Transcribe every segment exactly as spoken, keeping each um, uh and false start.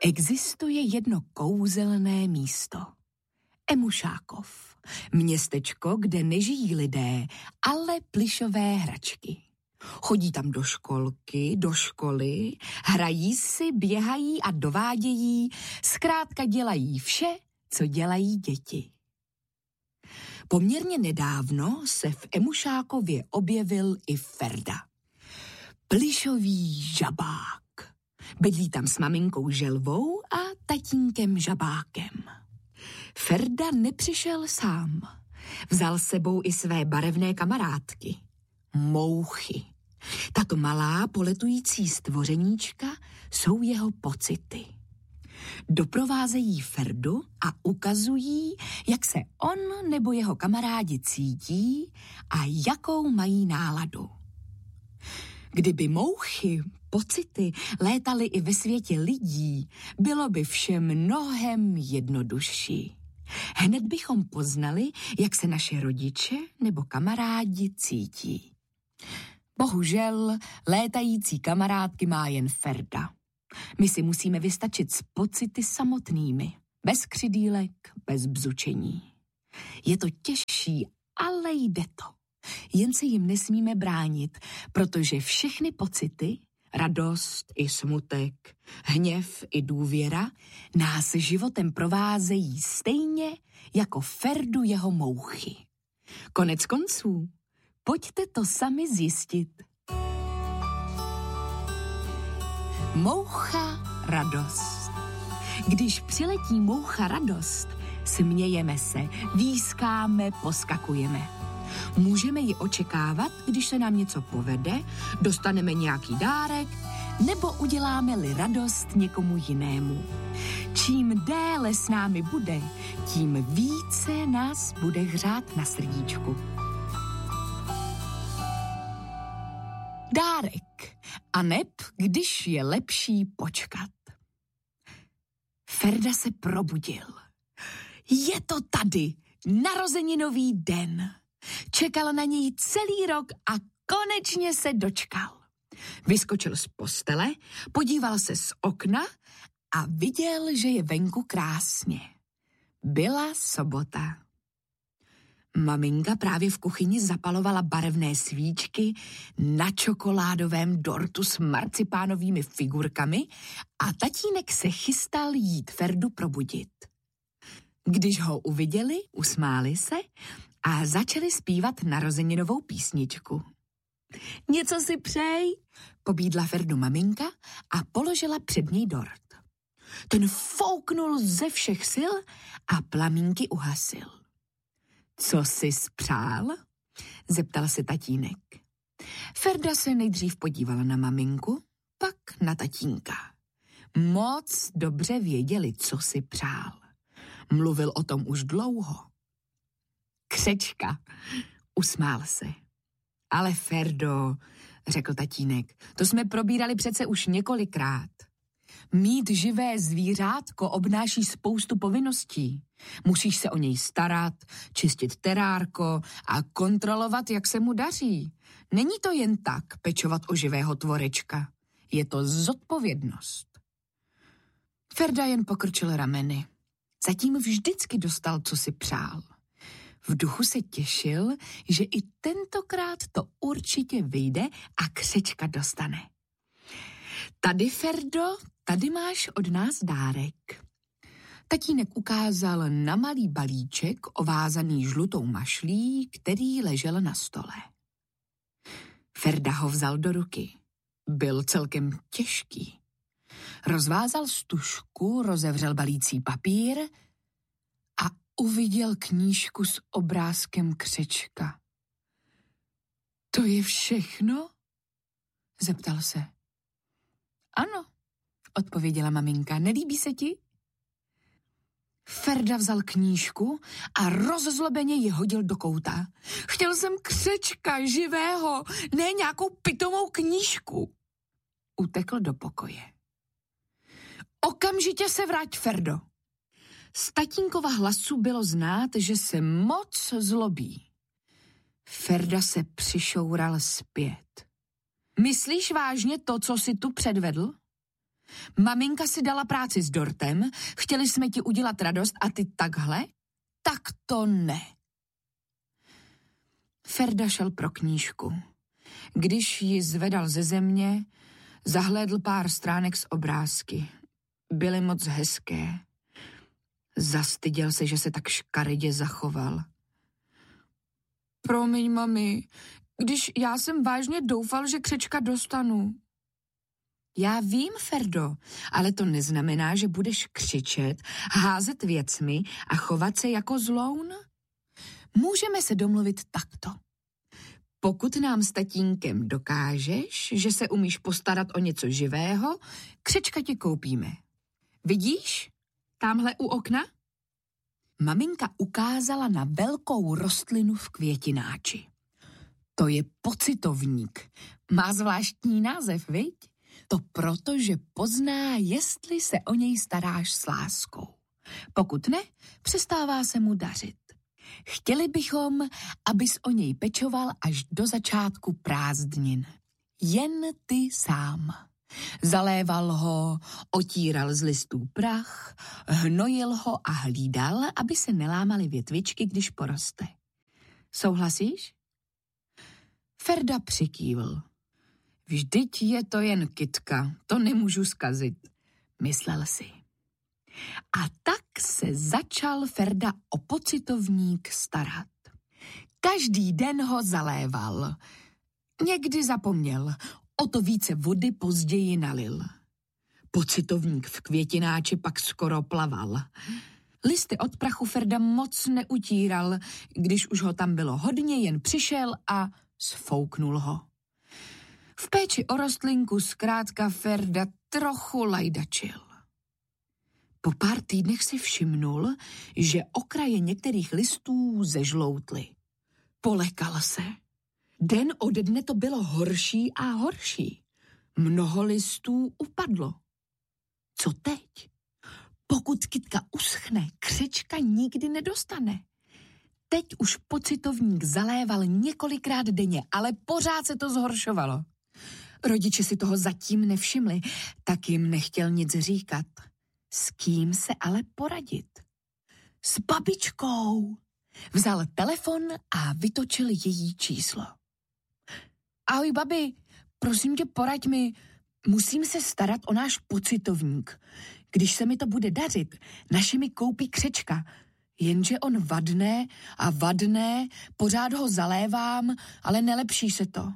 Existuje jedno kouzelné místo. Emušákov. Městečko, kde nežijí lidé, ale plyšové hračky. Chodí tam do školky, do školy, hrají si, běhají a dovádějí, zkrátka dělají vše, co dělají děti. Poměrně nedávno se v Emušákově objevil i Ferda. Plyšový žabák. Bydlí tam s maminkou Želvou a tatínkem Žabákem. Ferda nepřišel sám. Vzal s sebou i své barevné kamarádky. Mouchy. Tato malá poletující stvořeníčka jsou jeho pocity. Doprovázejí Ferdu a ukazují, jak se on nebo jeho kamarádi cítí a jakou mají náladu. Kdyby mouchy, pocity létaly i ve světě lidí, bylo by vše mnohem jednodušší. Hned bychom poznali, jak se naše rodiče nebo kamarádi cítí. Bohužel létající kamarádky má jen Ferda. My si musíme vystačit s pocity samotnými, bez křidýlek, bez bzučení. Je to těžší, ale jde to. Jen se jim nesmíme bránit, protože všechny pocity, radost i smutek, hněv i důvěra, nás životem provázejí stejně jako Ferdu jeho mouchy. Konec konců, pojďte to sami zjistit. Moucha radost. Když přiletí moucha radost, smějeme se, výskáme, poskakujeme. Můžeme ji očekávat, když se nám něco povede, dostaneme nějaký dárek, nebo uděláme-li radost někomu jinému. Čím déle s námi bude, tím více nás bude hřát na srdíčku. Dárek. A neb, když je lepší počkat. Ferda se probudil. Je to tady, narozeninový den. Čekal na něj celý rok a konečně se dočkal. Vyskočil z postele, podíval se z okna a viděl, že je venku krásně. Byla sobota. Maminka právě v kuchyni zapalovala barevné svíčky na čokoládovém dortu s marcipánovými figurkami a tatínek se chystal jít Ferdu probudit. Když ho uviděli, usmáli se a začali zpívat narozeninovou písničku. Něco si přej, pobídla Ferdu maminka a položila před něj dort. Ten fouknul ze všech sil a plamínky uhasil. Co jsi spřál? Zeptal se tatínek. Ferda se nejdřív podívala na maminku, pak na tatínka. Moc dobře věděli, co si přál. Mluvil o tom už dlouho. Křečka, usmál se. Ale Ferdo, řekl tatínek, to jsme probírali přece už několikrát. Mít živé zvířátko obnáší spoustu povinností. Musíš se o něj starat, čistit terárko a kontrolovat, jak se mu daří. Není to jen tak pečovat o živého tvorečka. Je to zodpovědnost. Ferda jen pokrčil rameny. Zatím vždycky dostal, co si přál. V duchu se těšil, že i tentokrát to určitě vyjde a křečka dostane. Tady, Ferdo, tady máš od nás dárek. Tatínek ukázal na malý balíček ovázaný žlutou mašlí, který ležel na stole. Ferda ho vzal do ruky. Byl celkem těžký. Rozvázal stužku, rozevřel balící papír a uviděl knížku s obrázkem křečka. To je všechno? Zeptal se. Ano, odpověděla maminka. Nelíbí se ti? Ferda vzal knížku a rozzlobeně ji hodil do kouta. Chtěl jsem křečka živého, ne nějakou pitomou knížku. Utekl do pokoje. Okamžitě se vrať, Ferdo. Z tatínkova hlasu bylo znát, že se moc zlobí. Ferda se přišoural zpět. Myslíš vážně to, co jsi tu předvedl? Maminka si dala práci s dortem, chtěli jsme ti udělat radost a ty takhle? Tak to ne. Ferda šel pro knížku. Když ji zvedal ze země, zahlédl pár stránek z obrázky. Byly moc hezké. Zastyděl se, že se tak škaredě zachoval. Promiň, mami, když já jsem vážně doufal, že křečka dostanu. Já vím, Ferdo, ale to neznamená, že budeš křičet, házet věcmi a chovat se jako zloun. Můžeme se domluvit takto. Pokud nám s tatínkem dokážeš, že se umíš postarat o něco živého, křečka ti koupíme. Vidíš? Támhle u okna? Maminka ukázala na velkou rostlinu v květináči. To je pocitovník. Má zvláštní název, viď? To proto, že pozná, jestli se o něj staráš s láskou. Pokud ne, přestává se mu dařit. Chtěli bychom, abys o něj pečoval až do začátku prázdnin. Jen ty sám. Zaléval ho, otíral z listů prach, hnojil ho a hlídal, aby se nelámaly větvičky, když poroste. Souhlasíš? Ferda přikývl. Vždyť je to jen kytka, to nemůžu zkazit, myslel si. A tak se začal Ferda o pocitovník starat. Každý den ho zaléval. Někdy zapomněl, o to více vody později nalil. Pocitovník v květináči pak skoro plaval. Listy od prachu Ferda moc neutíral, když už ho tam bylo hodně, jen přišel a sfouknul ho. V péči o rostlinku zkrátka Ferda trochu lajdačil. Po pár týdnech si všimnul, že okraje některých listů zežloutly. Polekal se. Den ode dne to bylo horší a horší. Mnoho listů upadlo. Co teď? Pokud kytka uschne, křečka nikdy nedostane. Teď už pocitovník zaléval několikrát denně, ale pořád se to zhoršovalo. Rodiče si toho zatím nevšimli, tak jim nechtěl nic říkat. S kým se ale poradit? S babičkou. Vzal telefon a vytočil její číslo. Ahoj, babi, prosím tě, poraď mi, musím se starat o náš pocitovník. Když se mi to bude dařit, naši mi koupí křečka, jenže on vadne a vadne, pořád ho zalévám, ale nelepší se to.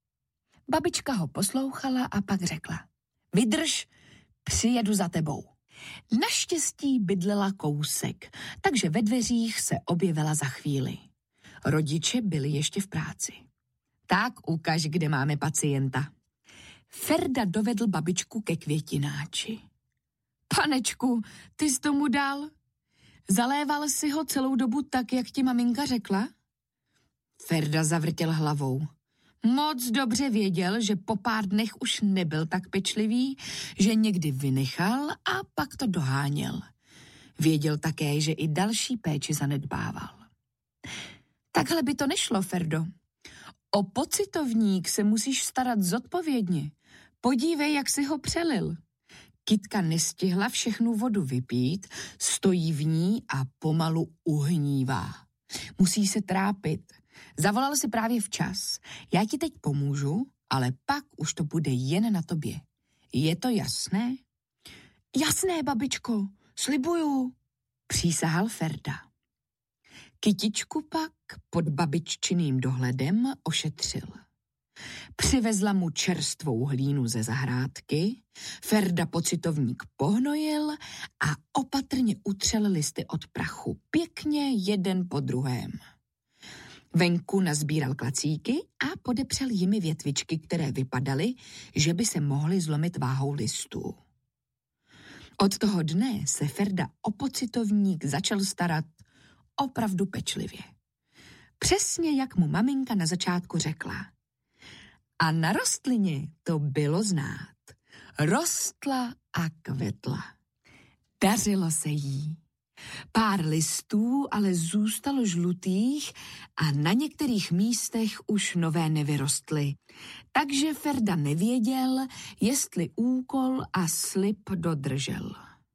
Babička ho poslouchala a pak řekla, vydrž, přijedu za tebou. Naštěstí bydlela kousek, takže ve dveřích se objevila za chvíli. Rodiče byli ještě v práci. Tak ukaž, kde máme pacienta. Ferda dovedl babičku ke květináči. Panečku, ty jsi tomu dal? Zaléval si ho celou dobu tak, jak ti maminka řekla? Ferda zavrtěl hlavou. Moc dobře věděl, že po pár dnech už nebyl tak pečlivý, že někdy vynechal a pak to doháněl. Věděl také, že i další péči zanedbával. Takhle by to nešlo, Ferdo. O pocitovník se musíš starat zodpovědně. Podívej, jak si ho přelil. Kytka nestihla všechnu vodu vypít, stojí v ní a pomalu uhnívá. Musí se trápit. Zavolal si právě včas. Já ti teď pomůžu, ale pak už to bude jen na tobě. Je to jasné? Jasné, babičko, slibuju, přísahal Ferda. Kytičku pak pod babiččiným dohledem ošetřil. Přivezla mu čerstvou hlínu ze zahrádky, Ferda pocitovník pohnojil a opatrně utřel listy od prachu, pěkně jeden po druhém. Venku nazbíral klacíky a podepřel jimi větvičky, které vypadaly, že by se mohly zlomit váhou listů. Od toho dne se Ferda o pocitovník začal starat opravdu pečlivě. Přesně jak mu maminka na začátku řekla. A na rostlině to bylo znát. Rostla a kvetla. Dařilo se jí. Pár listů ale zůstalo žlutých a na některých místech už nové nevyrostly. Takže Ferda nevěděl, jestli úkol a slib dodržel.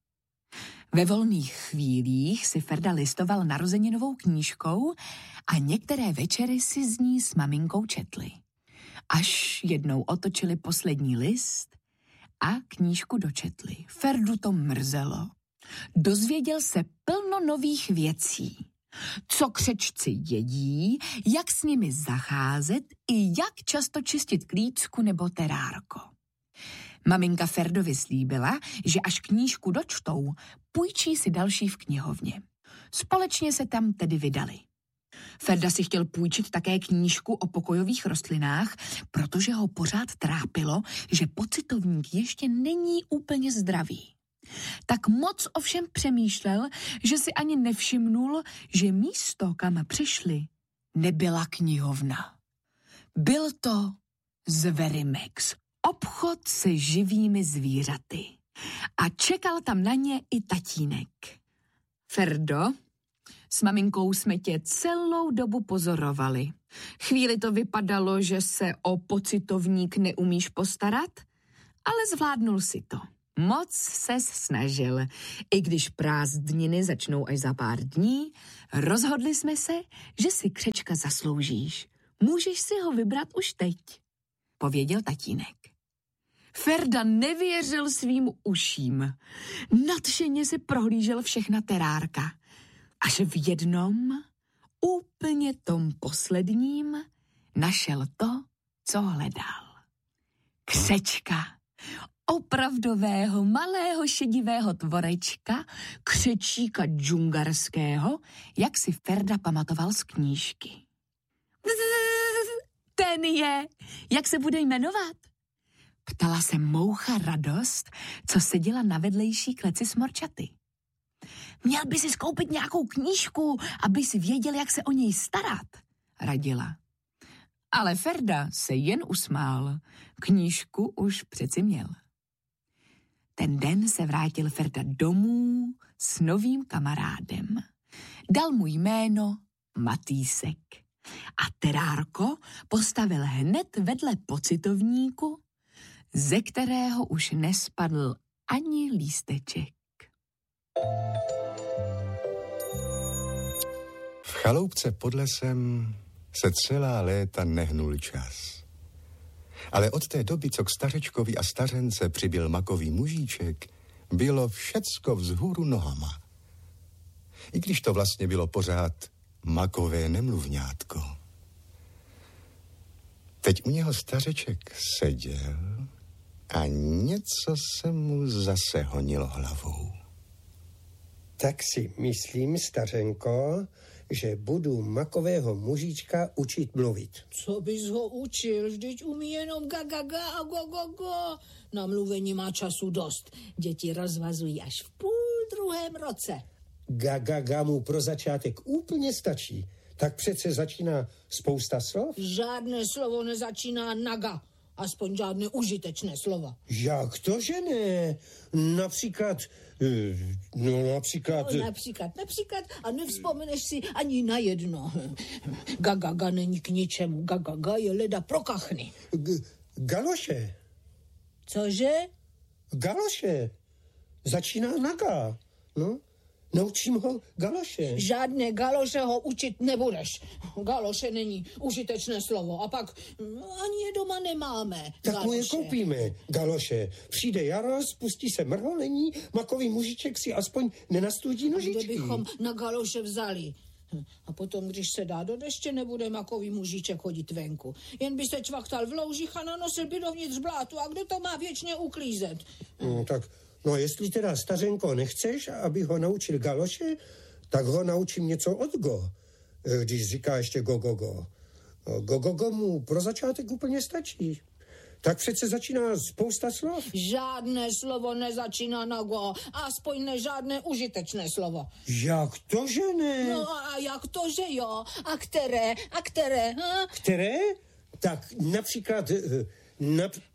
Ve volných chvílích si Ferda listoval narozeninovou knížkou a některé večery si z ní s maminkou četli. Až jednou otočili poslední list a knížku dočetli. Ferdu to mrzelo. Dozvěděl se plno nových věcí. Co křečci jedí, jak s nimi zacházet i jak často čistit klícku nebo terárko. Maminka Ferdovi slíbila, že až knížku dočtou, půjčí si další v knihovně. Společně se tam tedy vydali. Ferda si chtěl půjčit také knížku o pokojových rostlinách, protože ho pořád trápilo, že pocitovník ještě není úplně zdravý. Tak moc ovšem přemýšlel, že si ani nevšimnul, že místo, kam přišli, nebyla knihovna. Byl to Zverimex, obchod se živými zvířaty. A čekal tam na ně i tatínek. Ferdo, s maminkou jsme tě celou dobu pozorovali. Chvíli to vypadalo, že se o pocitovník neumíš postarat, ale zvládnul si to. Moc ses snažil. I když prázdniny začnou až za pár dní, rozhodli jsme se, že si křečka zasloužíš. Můžeš si ho vybrat už teď, pověděl tatínek. Ferda nevěřil svým uším. Nadšeně si prohlížel všechna terárka. Až v jednom, úplně tom posledním, našel to, co hledal. Křečka. Opravdového malého šedivého tvorečka, křečíka džungarského, jak si Ferda pamatoval z knížky. Ten je, jak se bude jmenovat? Ptala se moucha Radost, co seděla na vedlejší kleci smorčaty. Měl by si skoupit nějakou knížku, aby si věděl, jak se o něj starat, radila. Ale Ferda se jen usmál. Knížku už přeci měl. Ten den se vrátil Ferda domů s novým kamarádem. Dal mu jméno Matýsek. A terárko postavil hned vedle pocitovníku, ze kterého už nespadl ani lísteček. V chaloupce pod lesem se celá léta nehnul čas. Ale od té doby, co k stařečkovi a stařence přibyl makový mužíček, bylo všecko vzhůru nohama. I když to vlastně bylo pořád makové nemluvňátko. Teď u něho stařeček seděl a něco se mu zase honilo hlavou. Tak si myslím, stařenko, že budu makového mužička učit mluvit. Co bys ho učil? Vždyť umí jenom ga-ga-ga a go-go-go. Na mluvení má času dost. Děti rozvazují až v půl druhém roce. Ga-ga-ga mu pro začátek úplně stačí. Tak přece začíná spousta slov. Žádné slovo nezačíná na ga. Aspoň žádné užitečné slova. Jak to, že ne? Například... No například... No, například, například a nevzpomeneš si ani na jedno. Ga-ga-ga není k ničemu. Ga-ga-ga je leda pro kachny. G- galoše. Cože? Galoše. Začíná na ga. No, naučím ho galoše. Žádné galoše ho učit nebudeš. Galoše není užitečné slovo. A pak ani je doma nemáme. Tak galoše. mu je koupíme, galoše. Přijde jaro, spustí se mrholení, makový mužiček si aspoň nenastudí nožičky. Kde bychom na galoše vzali? A potom, když se dá do deště, nebude makový mužiček chodit venku. Jen by se čvachtal v loužích a nanosil by dovnitř blátu. A kdo to má věčně uklízet? No, tak, no jestli teda, stařenko, nechceš, aby ho naučil galoše, tak ho naučím něco od go. Když říká ještě go-go-go. Go-go-go mu pro začátek úplně stačí. Tak přece začíná spousta slov. Žádné slovo nezačíná na go, aspoň ne žádné užitečné slovo. Jak to, že ne? No a jak to, že jo? A které? A které? Ha? Které? Tak například... Nap...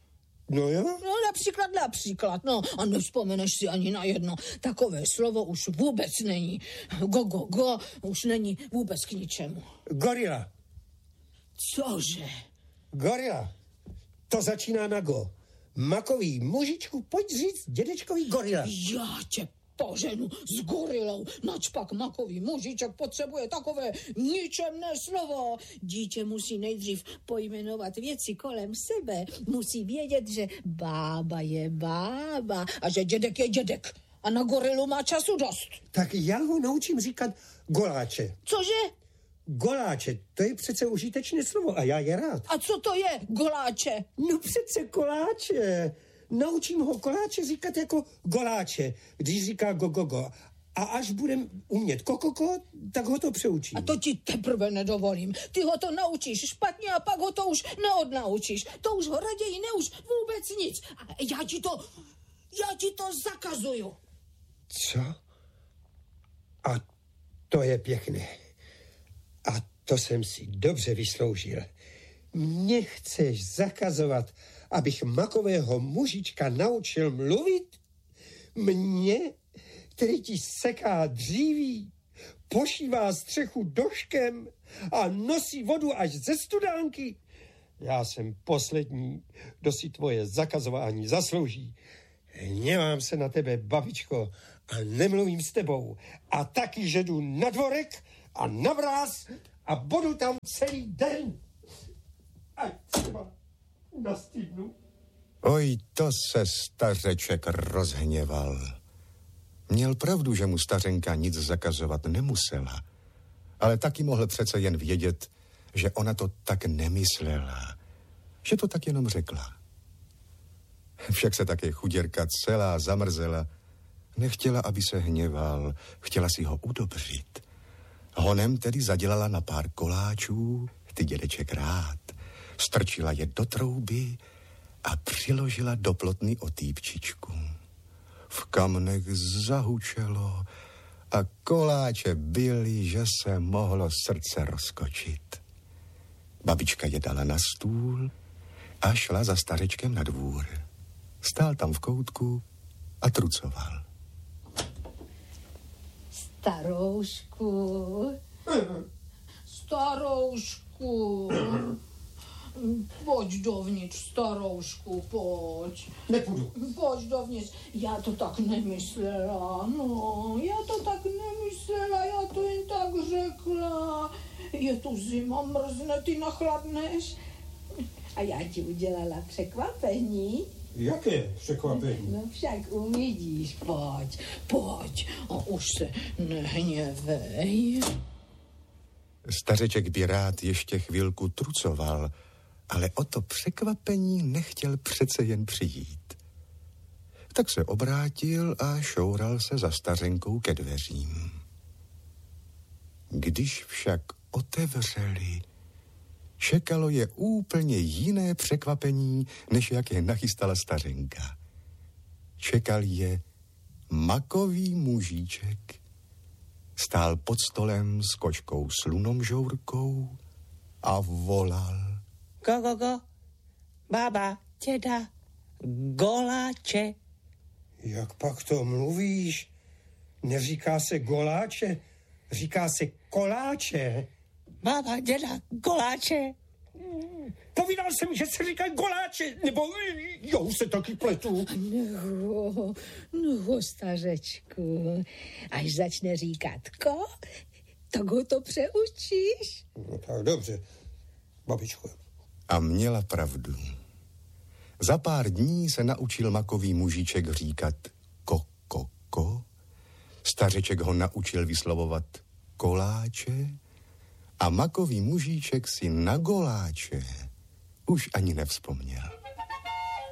No jo? No například, například, no a nevzpomeneš si ani na jedno. Takové slovo už vůbec není. Go, go, go už není vůbec k ničemu. Gorila. Cože? Gorila. To začíná na go. Makový mužičku, pojď říct dědečkový gorila. Já tě poženu s gorilou. Načpak makový mužiček potřebuje takové ničemné slovo. Dítě musí nejdřív pojmenovat věci kolem sebe. Musí vědět, že bába je bába a že dědek je dědek. A na gorilu má času dost. Tak já ho naučím říkat goláče. Cože? Goláče, to je přece užitečné slovo a já je rád. A co to je goláče? No přece koláče. Naučím ho koláče říkat jako goláče, když říká go, go, go. A až budem umět kokoko, tak ho to přeučím. A to ti teprve nedovolím. Ty ho to naučíš špatně a pak ho to už neodnaučíš. To už ho raději neuč vůbec nic. A já ti to, já ti to zakazuju. Co? A to je pěkné. A to jsem si dobře vysloužil. Mně chceš zakazovat, abych makového mužička naučil mluvit? Mně, který ti seká dříví, pošívá střechu doškem a nosí vodu až ze studánky? Já jsem poslední, kdo si tvoje zakazování zaslouží. Nemám se na tebe, babičko, a nemluvím s tebou. A taky, že jdu na dvorek a na mráz a budu tam celý den. A třeba nastydnu. Oj, to se stařeček rozhněval. Měl pravdu, že mu stařenka nic zakazovat nemusela, ale taky mohl přece jen vědět, že ona to tak nemyslela, že to tak jenom řekla. Však se také chuděrka celá zamrzela, nechtěla, aby se hněval, chtěla si ho udobřit. Honem tedy zadělala na pár koláčů, ty dědeček rád, strčila je do trouby a přiložila do plotny otýpčičku. V kamnech zahučelo a koláče byly, že se mohlo srdce rozkočit. Babička je dala na stůl a šla za stařečkem na dvůr. Stál tam v koutku a trucoval. Staroušku, staroušku, pojď dovnitř, staroušku, pojď. Nepůjdu. Pojď dovnitř, já to tak nemyslela, no, já to tak nemyslela, já to jen tak řekla. Je tu zima, mrzne, ty nachladneš. A já ti udělala překvapení. Jaké překvapení? No však uvidíš, pojď, pojď a už se nehněvej. Stařeček by rád ještě chvilku trucoval, ale o to překvapení nechtěl přece jen přijít. Tak se obrátil a šoural se za stařenkou ke dveřím. Když však otevřeli, čekalo je úplně jiné překvapení, než jak je nachystala stařenka. Čekal je makový mužíček. Stál pod stolem s kočkou slunomžourkou a volal. Go, go, go, bába, děda, goláče. Jak pak to mluvíš? Neříká se goláče, říká se koláče. Bába, děda, goláče. Povídal jsem, že se říkají goláče, nebo jo, už se taky pletu. No, no, stařečku, až začne říkat ko, tak ho to přeučíš. No tak dobře, babičko. A měla pravdu. Za pár dní se naučil makový mužíček říkat ko, ko, ko. Stařeček ho naučil vyslovovat koláče a makový mužíček si na goláče už ani nevzpomněl.